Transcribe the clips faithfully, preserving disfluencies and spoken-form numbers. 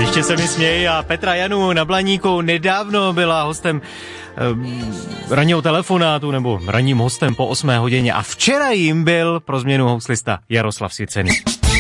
Ještě se mi smějí a Petra Janu na Blaníku nedávno byla hostem um, ranního telefonátu nebo ranním hostem po osmé hodině a včera jim byl pro změnu houslista Jaroslav Svěcený.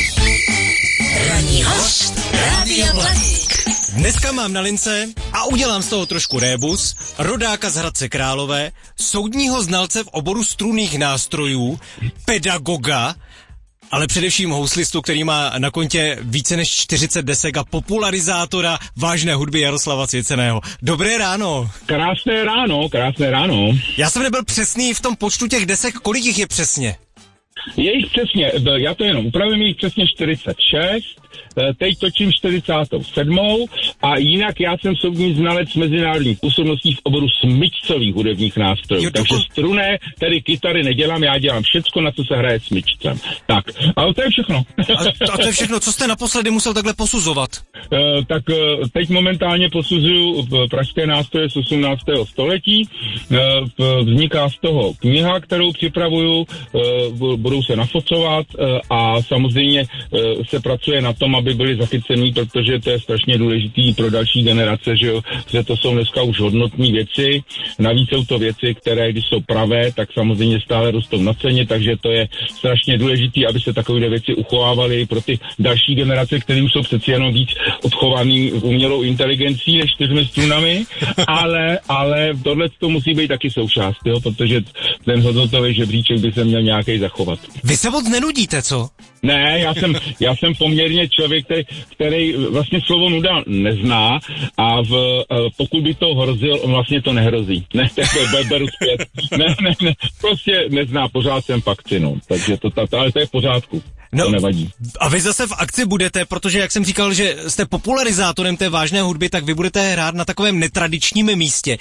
Ranní host Rádia Blaník. Dneska mám na lince a udělám z toho trošku rébus rodáka z Hradce Králové, soudního znalce v oboru strunných nástrojů, pedagoga, ale především houslistu, který má na kontě více než čtyřicet desek a popularizátora vážné hudby Jaroslava Svěceného. Dobré ráno. Krásné ráno, krásné ráno. Já jsem nebyl přesný v tom počtu těch desek, kolik jich je přesně? Je jich přesně, já to jenom upravím, je jich přesně čtyřicet šest, teď točím čtyřicátou sedmou a jinak já jsem soudní znalec mezinárodních působností v oboru smyčcových hudebních nástrojů. Jo, takže struné, tedy kytary nedělám, já dělám všecko, na co se hraje smyčcem. Tak, ale to je všechno. A, a to je všechno, co jste naposledy musel takhle posuzovat? Uh, tak uh, teď momentálně posuzuju pražské nástroje z osmnáctého století, uh, vzniká z toho kniha, kterou připravuju, uh, budou se nafocovat uh, a samozřejmě uh, se pracuje na tom, aby byli zachycený, protože to je strašně důležitý pro další generace, že, jo, že to jsou dneska už hodnotné věci. Navíc jsou to věci, které, když jsou pravé, tak samozřejmě stále rostou na ceně, takže to je strašně důležitý, aby se takové věci uchovávaly pro ty další generace, které už jsou přeci jenom víc odchovaný umělou inteligencí než čtyřmi strunami, ale, ale tohle to musí být taky součást, jo, protože ten hodnotový žebříček by se měl nějaký zachovat. Vy se moc nenudíte, co? Ne, já jsem, já jsem poměrně člověk, který, který vlastně slovo nuda nezná a v, pokud by to hrozil, on vlastně to nehrozí. Ne, to beru zpět. Ne, ne, ne, prostě nezná, pořád jsem v akci, no. Takže to, to, ale to je v pořádku. No, to nevadí. A vy zase v akci budete, protože jak jsem říkal, že jste popularizátorem té vážné hudby, tak vy budete hrát na takovém netradičním místě.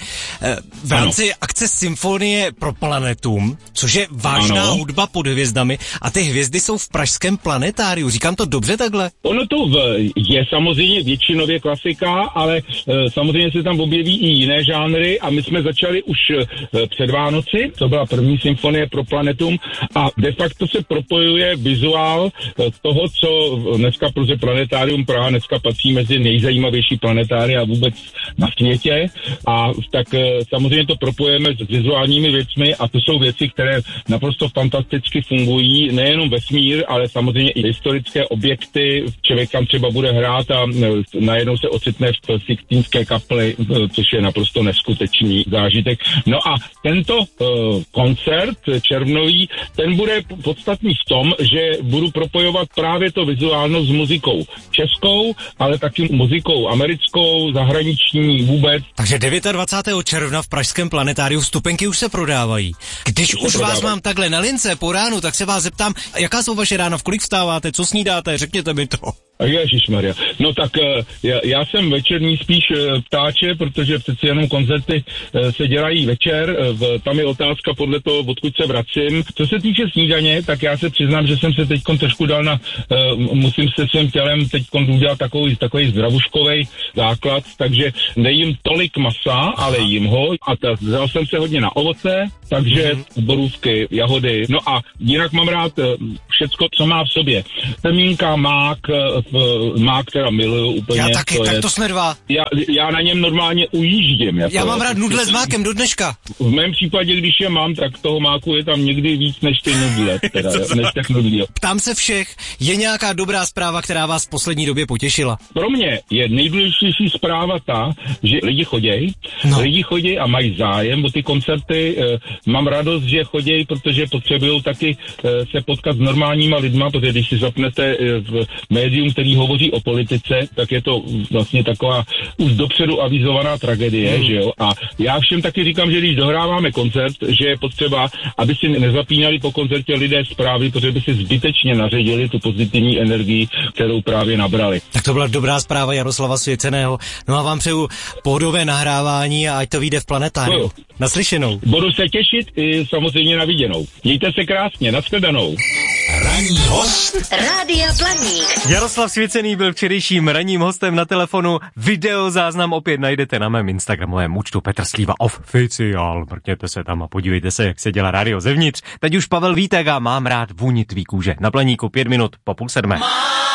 V rámci ano. akce Symfonie pro Planetum, což je vážná ano. hudba pod hvězdami a ty hvězdy jsou v pražském planetáriu. Říkám to dobře takhle? Ono to je samozřejmě většinově klasika, ale samozřejmě se tam objeví i jiné žánry a my jsme začali už před Vánoci, to byla první Symfonie pro Planetum a de facto se propojuje vizuál toho, co dneska protože Planetárium Praha dneska patří mezi nejzajímavější planetária vůbec na světě a tak samozřejmě to propojeme s vizuálními věcmi a to jsou věci, které naprosto fantasticky fungují, nejenom vesmír, ale samozřejmě i historické objekty. Člověk tam třeba bude hrát a najednou se ocitne v Sixtínské kapli, což je naprosto neskutečný zážitek. No a tento uh, koncert červnový, ten bude podstatný v tom, že budu propojovat právě to vizuálno s muzikou českou, ale taky muzikou americkou, zahraniční vůbec. Takže dvacátého devátého června v pražském planetáriu vstupenky už se prodávají. Když už, už vás mám takhle na lince po ránu, tak se vás zeptám, jaká jsou vaše rána, v kolik vstáváte, co snídáte, řekněte mi to. Ježišmarja. No tak já, já jsem večerní spíš ptáče, protože přeci jenom koncerty se dělají večer. Tam je otázka podle toho, odkud se vracím. Co se týče snídaně, tak já se přiznám, že jsem se teď trošku dal na, musím se svým tělem teď udělat takový, takový zdravuškovej základ, takže nejím tolik masa, ale jím ho a ta, vzal jsem se hodně na ovoce, takže mm-hmm. borůvky, jahody, no a jinak mám rád všecko, co má v sobě. Semínka, mák, mák teda miluju úplně. Já taky, to tak je, to jsme dva. Já, já na něm normálně ujíždím. Jako, já mám rád nudle s mákem do dneška. V mém případě, když je mám, tak toho máku je tam někdy víc než ty nudle. Teda, než těch nudlí. Ptám se všech, je nějaká dobrá zpráva, která vás v poslední době potěšila? Pro mě je nejdůležitější zpráva ta, že lidi chodějí, no. lidi chodějí a mají zájem o ty koncerty. Mám radost, že chodějí, protože potřebují taky se potkat s normálníma lidma, protože když si zapnete v médium, který hovoří o politice, tak je to vlastně taková už dopředu avizovaná tragédie, hmm. že jo. A já všem taky říkám, že když dohráváme koncert, že je potřeba, aby si nezapínali po koncertě lidé zprávy, protože by si zbytečně naředili tu pozitivní energii, kterou právě nabrali. Tak to byla dobrá zpráva Jaroslava Svěceného. No a vám přeju pohodové nahrávání a ať to vyjde v planetáriu. No. Naslyšenou. Budu se těšit i samozřejmě na viděnou. Mějte se krásně, nashledanou. Ranní host Rádia Blaník. Jaroslav Svěcený byl včerejším ranním hostem na telefonu. Video záznam opět najdete na mém instagramovém účtu Petr Slíva Oficiál. Mrkněte se tam a podívejte se, jak se dělá rádio zevnitř. Teď už Pavel Vítek a Mám rád vůni tvý kůže. Na Blaníku pět minut po půl sedmé.